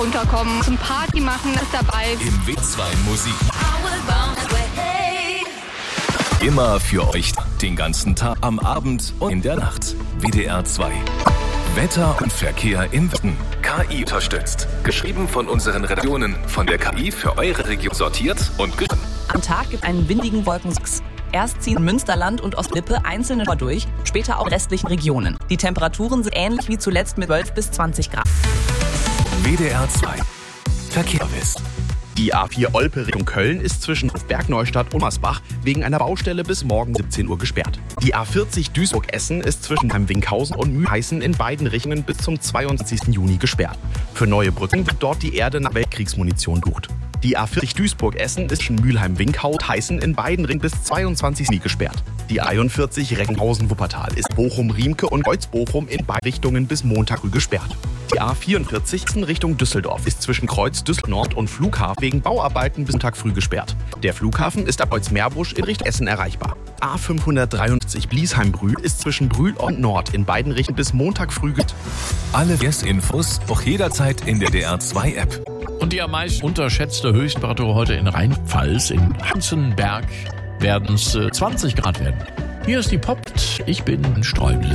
Unterkommen, zum Party machen ist dabei. Im W2 Musik. Immer für euch den ganzen Tag, am Abend und in der Nacht. WDR 2. Wetter und Verkehr im Westen. KI unterstützt. Geschrieben von unseren Redaktionen. Von der KI für eure Region sortiert und geschrieben. Am Tag gibt einen windigen Wolkensachs. Erst ziehen Münsterland und Ostlippe einzelne durch, später auch restlichen Regionen. Die Temperaturen sind ähnlich wie zuletzt mit 12 bis 20 Grad. WDR 2. Verkehrswissen. Die A4 Olpe Richtung Köln ist zwischen Bergneustadt und Marsbach wegen einer Baustelle bis morgen 17 Uhr gesperrt. Die A40 Duisburg-Essen ist zwischen Winkhausen und Mühlheißen in beiden Richtungen bis zum 22. Juni gesperrt. Für neue Brücken wird dort die Erde nach Weltkriegsmunition gesucht. Die A40 Duisburg-Essen ist zwischen Mülheim-Winkhausen in beiden Ringen bis 22. Juni gesperrt. Die A41 Recklinghausen-Wuppertal ist Bochum-Riemke und Kreuz-Bochum in beide Richtungen bis Montag früh gesperrt. Die A44 in Richtung Düsseldorf ist zwischen Kreuz Düsseldorf und Flughafen wegen Bauarbeiten bis Montag früh gesperrt. Der Flughafen ist ab Kreuz-Meerbusch in Richtung Essen erreichbar. A553 Bliesheim-Brühl ist zwischen Brühl und Nord in beiden Richtungen bis Montag früh gesperrt. Alle Infos auch jederzeit in der DR2-App. Und die am meisten unterschätzte Höchsttemperatur heute in Rheinpfalz, in Hanzenberg, werden es 20 Grad werden. Hier ist die Pop. Ich bin Sträubel.